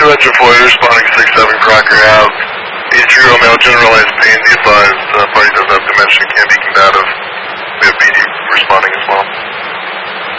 Engine 4, responding 6-7 Crocker Ave. E3 Romeo, generalized pain, be advised, party does have dementia, can be combative.